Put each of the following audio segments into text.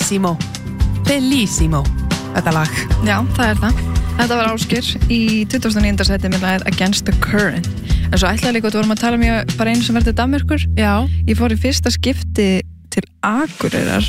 Bellissimo þetta lag. Já, það það. Þetta var Ásgeir í 2009. sæti með lagið Against the Current. En svo ætlaði líka, þú vorum að tala um ég bara einu sem verði Danmerkur. Já. Ég fór í fyrsta skipti til Akureyrar.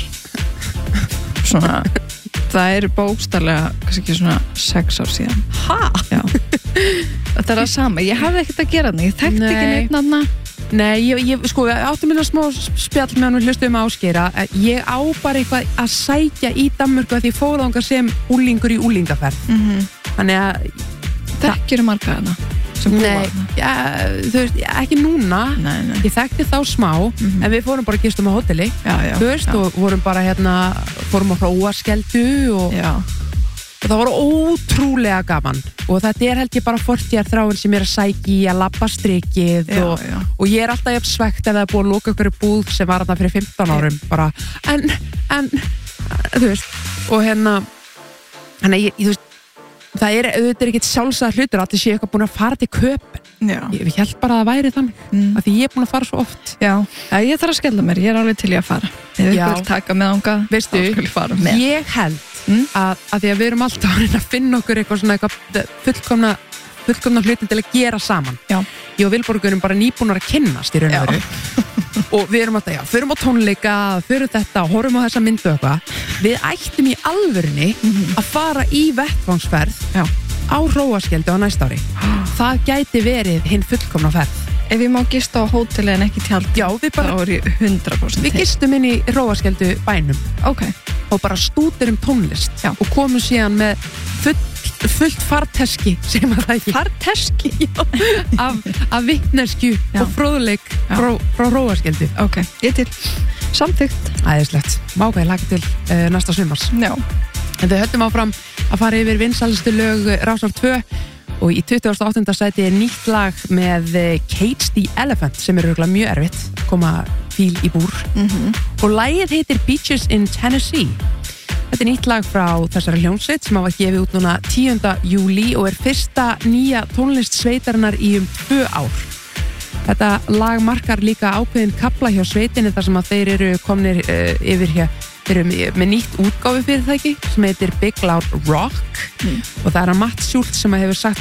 Svona, það bókstarlega, kannski ekki svona 6 ár síðan. Ha? Já. Þetta það sama. Ég hafði ekkert að gera þarna. Ég þekkti ekki neitt þarna. Nei, ég sko, áttum minna smá spjall meðan við hlustum Ásgeira. Ég á bara eitthvað að sækja í Danmörku að því fór þangað sem úlingur í úlingaferð. Þannig að þekkirðu marga þarna sem búa þarna? Ja, þú veist, ekki núna. Nei. Ég þekkti þá smá, en við fórum bara að gistum á hóteli. Já. Þú veist, og vorum bara fórum á Hróarskeldu og það voru ótrúlega gaman og þetta held ég bara fortíðarþráin sem að sækja í að labba strikið og ég alltaf jafn svegt ef það búið að loka ykkur búð sem var þarna fyrir 15 árum bara, en þú veist, og þannig ég þú veist, það auðvitað ekkert sjálfsagður hlutur allir séu eitthvað búin að fara til Köpen. Ég held bara að það væri þannig af því ég búin að fara svo oft. Já, ég þarf að skella mér, ég alveg til í að fara ef ég vil taka með þangað, veistu, þá skal ég fara með. Ég held að því að við erum alltaf að finna okkur eitthvað fullkomna hlutin til að gera saman. Ég og Vilborg erum bara nýbúnar að kynnast í raun og veru og við erum alltaf, förum á tónleika, förum þetta og horfum á þessa myndu eitthvað. Við ættum í alvörunni að fara í vettvangsferð á Hróarskeldu á næsta ári. Það gæti verið hinn fullkomna ferð. Ef ég má gista á hóteli en ekki tjald, þá er ég 100% Við gistum inn í Hróarskeldu bænum og bara stúturum tónlist og komum síðan með fullt farteski sem að það ekki farteski af vitneskju og fróðleik frá Hróarskeldu. Ég til samþykkt. Æðislegt, mákaði lagi til næsta sumars. En þau höldum áfram að fara yfir vinsælustu lög Rásar 2 og í 28. sæti nýtt lag með Cage the Elephant sem örugglega mjög erfitt að koma fíl í búr og lagið heitir Beaches in Tennessee. Þetta nýtt lag frá þessari hljómsveit sem hafa gefið út núna 10. júlí og fyrsta nýja tónlist sveitarinnar í 2 ár. Þetta lag markar líka ákveðin kafla hjá sveitinni þar sem að þeir eru komnir yfir hér. Þeir eru með nýtt útgáfu fyrirtæki sem heitir Big Loud Rock og það Matt Schultz sem hefur sagt